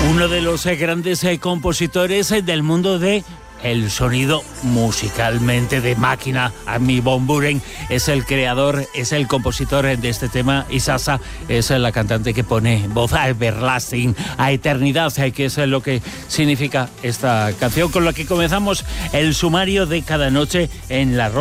Uno de los grandes compositores del mundo de el sonido musicalmente de máquina. Armin van Buuren es el creador, es el compositor de este tema, y Sasha es la cantante que pone voz a everlasting, a eternidad, que es lo que significa esta canción, con la que comenzamos el sumario de cada noche en la